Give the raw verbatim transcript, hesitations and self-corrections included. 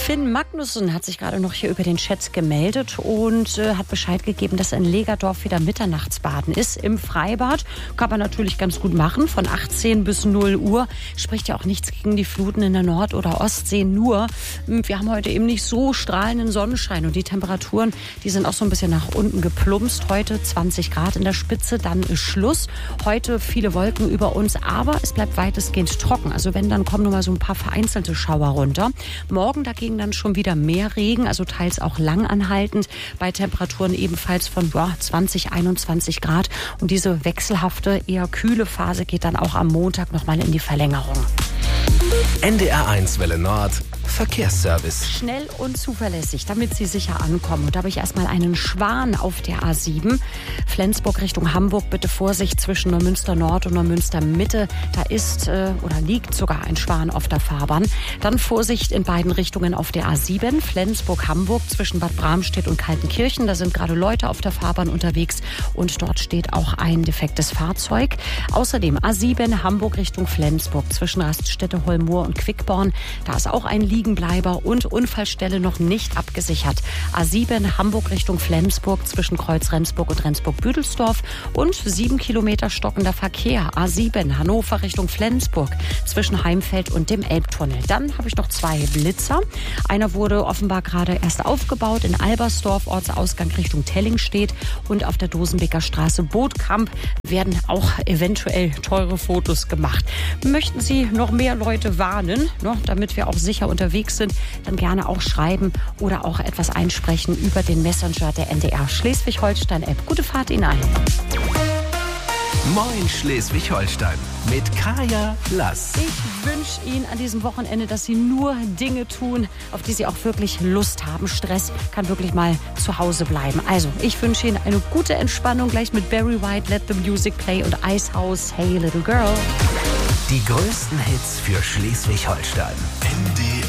Finn Magnussen hat sich gerade noch hier über den Chat gemeldet und äh, hat Bescheid gegeben, dass in Legerdorf wieder Mitternachtsbaden ist im Freibad. Kann man natürlich ganz gut machen, von achtzehn bis null Uhr. Spricht ja auch nichts gegen die Fluten in der Nord- oder Ostsee. Nur, wir haben heute eben nicht so strahlenden Sonnenschein und die Temperaturen, die sind auch so ein bisschen nach unten geplumpst. Heute zwanzig Grad in der Spitze, dann ist Schluss. Heute viele Wolken über uns, aber es bleibt weitestgehend trocken. Also wenn, dann kommen nur mal so ein paar vereinzelte Schauer runter. Morgen dagegen dann schon wieder mehr Regen, also teils auch langanhaltend, bei Temperaturen ebenfalls von ja, zwanzig, einundzwanzig Grad. Und diese wechselhafte, eher kühle Phase geht dann auch am Montag nochmal in die Verlängerung. N D R eins Welle Nord Verkehrsservice. Schnell und zuverlässig, damit Sie sicher ankommen. Und da habe ich erstmal einen Schwan auf der A sieben. Flensburg Richtung Hamburg, bitte Vorsicht zwischen Neumünster Nord und Neumünster Mitte. Da ist äh, oder liegt sogar ein Schwan auf der Fahrbahn. Dann Vorsicht in beiden Richtungen auf der A sieben. Flensburg-Hamburg zwischen Bad Bramstedt und Kaltenkirchen. Da sind gerade Leute auf der Fahrbahn unterwegs und dort steht auch ein defektes Fahrzeug. Außerdem A sieben Hamburg Richtung Flensburg zwischen Raststätte Holmoor und Quickborn. Da ist auch ein Liegenbleiber und Unfallstelle noch nicht abgesichert. A sieben Hamburg Richtung Flensburg zwischen Kreuz Rendsburg und Rendsburg-Büdelsdorf und sieben Kilometer stockender Verkehr. A sieben Hannover Richtung Flensburg zwischen Heimfeld und dem Elbtunnel. Dann habe ich noch zwei Blitzer. Einer wurde offenbar gerade erst aufgebaut in Albersdorf, Ortsausgang Richtung Tellingstedt, und auf der Dosenbeker Straße Bootkamp werden auch eventuell teure Fotos gemacht. Möchten Sie noch mehr Leute warnen, ne, damit wir auch sicher unterwegs sind, dann gerne auch schreiben oder auch etwas einsprechen über den Messenger der N D R Schleswig-Holstein-App. Gute Fahrt Ihnen allen. Moin Schleswig-Holstein mit Kaya Lass. Ich wünsche Ihnen an diesem Wochenende, dass Sie nur Dinge tun, auf die Sie auch wirklich Lust haben. Stress kann wirklich mal zu Hause bleiben. Also, ich wünsche Ihnen eine gute Entspannung, gleich mit Barry White, Let the Music Play, und Icehouse, Hey Little Girl. Die größten Hits für Schleswig-Holstein. N D